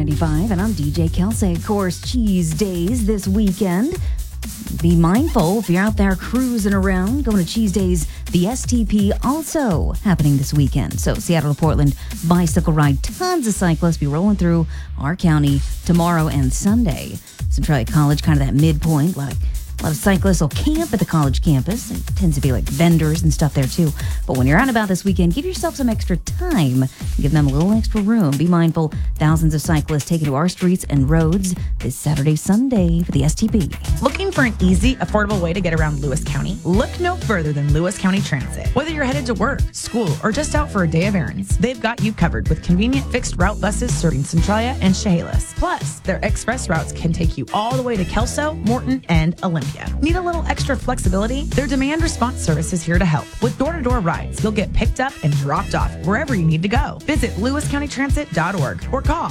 95, and I'm DJ Kelsey. Of course, cheese days this weekend. Be mindful if you're out there cruising around, going to Cheese Days. The STP also happening this weekend. So Seattle to Portland bicycle ride. Tons of cyclists be rolling through our county tomorrow and Sunday. Centralia College, kind of that midpoint. A lot of cyclists will camp at the college campus. It tends to be like vendors and stuff there too. But when you're out and about this weekend, give yourself some extra time. Give them a little extra room. Be mindful, thousands of cyclists taken to our streets and roads this Saturday, Sunday for the STP. Looking for an easy, affordable way to get around Lewis County? Look no further than Lewis County Transit. Whether you're headed to work, school, or just out for a day of errands, they've got you covered with convenient fixed route buses serving Centralia and Chehalis. Plus, their express routes can take you all the way to Kelso, Morton, and Olympia. Need a little extra flexibility? Their demand response service is here to help. With door-to-door rides, you'll get picked up and dropped off wherever you need to go. Visit lewiscountytransit.org or call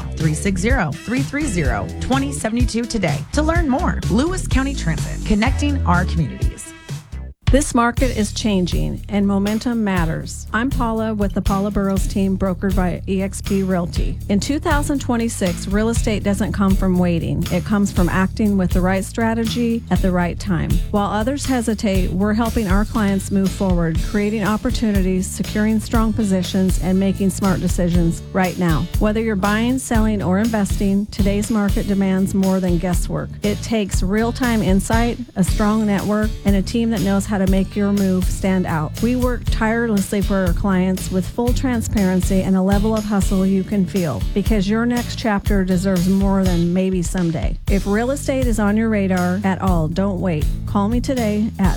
360-330-2072 today to learn more. Lewis County Transit, connecting our communities. This market is changing and momentum matters. I'm Paula with the Paula Burrows team, brokered by eXp Realty. In 2026, real estate doesn't come from waiting. It comes from acting with the right strategy at the right time. While others hesitate, we're helping our clients move forward, creating opportunities, securing strong positions, and making smart decisions right now. Whether you're buying, selling, or investing, today's market demands more than guesswork. It takes real-time insight, a strong network, and a team that knows how to make your move stand out. We work tirelessly for our clients with full transparency and a level of hustle you can feel, because your next chapter deserves more than maybe someday. If real estate is on your radar at all, don't wait. Call me today at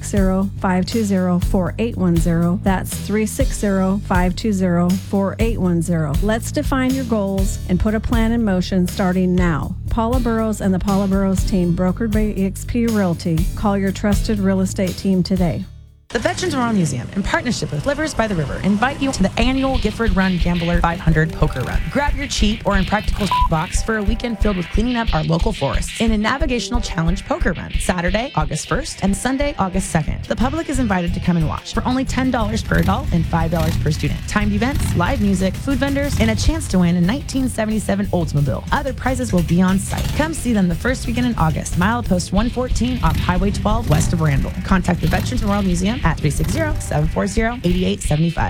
360-520-4810. That's 360-520-4810. Let's define your goals and put a plan in motion starting now. Paula Burrows and the Paula Burrows team, brokered by eXp Realty. Call your trusted real estate team today. The Veterans Memorial Museum, in partnership with Livers by the River, invite you to the annual Gifford Run Gambler 500 Poker Run. Grab your cheap or impractical box for a weekend filled with cleaning up our local forests in a navigational challenge poker run, Saturday, August 1st and Sunday, August 2nd. The public is invited to come and watch for only $10 per adult and $5 per student. Timed events, live music, food vendors, and a chance to win a 1977 Oldsmobile. Other prizes will be on site. Come see them the first weekend in August, milepost 114 off Highway 12 west of Randall. Contact the Veterans Memorial Museum at 360-740-8875.